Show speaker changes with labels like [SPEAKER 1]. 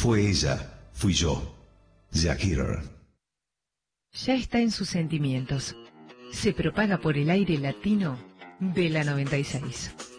[SPEAKER 1] Fue ella, fui yo. Shakira.
[SPEAKER 2] Ya está en sus sentimientos. Se propaga por el aire latino de la 96.